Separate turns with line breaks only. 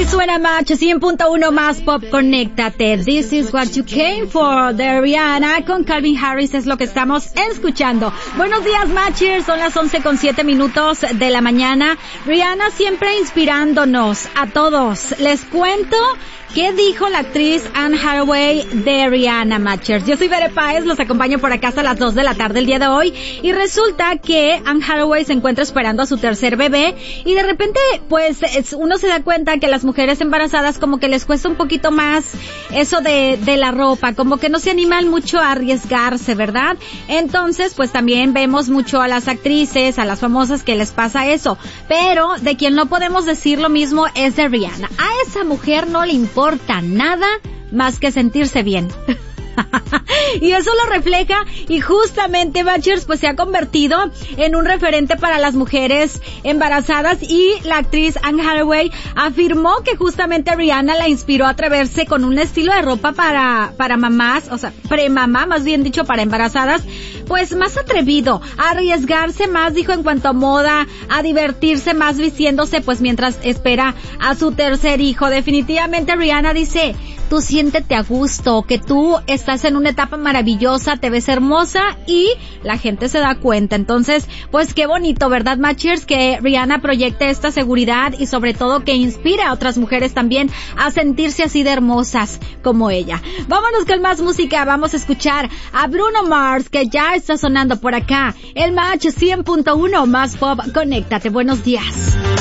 Así suena Match 100.1 más pop, conéctate. This is what you came for, de Rihanna con Calvin Harris es lo que estamos escuchando. Buenos días, Matchers, son las 11:07 de la mañana. Rihanna siempre inspirándonos a todos. Les cuento ¿qué dijo la actriz Anne Hathaway de Rihanna, Matchers? Yo soy Bere Páez, los acompaño por acá hasta las 2 de la tarde el día de hoy, y resulta que Anne Hathaway se encuentra esperando a su tercer bebé, y de repente, pues, uno se da cuenta que las mujeres embarazadas como que les cuesta un poquito más eso de la ropa, como que no se animan mucho a arriesgarse, ¿verdad? Entonces, pues también vemos mucho a las actrices, a las famosas que les pasa eso, pero de quien no podemos decir lo mismo es de Rihanna. A esa mujer no le importa nada más que sentirse bien. Y eso lo refleja, y justamente Matchers pues se ha convertido en un referente para las mujeres embarazadas, y la actriz Anne Hathaway afirmó que justamente Rihanna la inspiró a atreverse con un estilo de ropa para mamás, o sea, premamá, más bien dicho, para embarazadas, pues más atrevido, a arriesgarse más, dijo, en cuanto a moda, a divertirse más vistiéndose pues mientras espera a su tercer hijo. Definitivamente Rihanna dice, tú siéntete a gusto, que tú estás en una etapa maravillosa, te ves hermosa y la gente se da cuenta. Entonces, pues qué bonito, ¿verdad, Matchers? Que Rihanna proyecte esta seguridad y sobre todo que inspire a otras mujeres también a sentirse así de hermosas como ella. Vámonos con más música, vamos a escuchar a Bruno Mars, que ya está sonando por acá. El Match 100.1 más pop, conéctate, buenos días.